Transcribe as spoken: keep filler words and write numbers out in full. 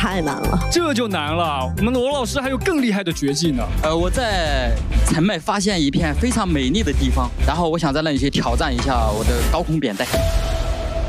太难了。 这就难了，我们罗老师还有更厉害的绝技呢。 呃，我在澄迈发现一片非常美丽的地方，然后我想在那里去挑战一下我的高空扁带。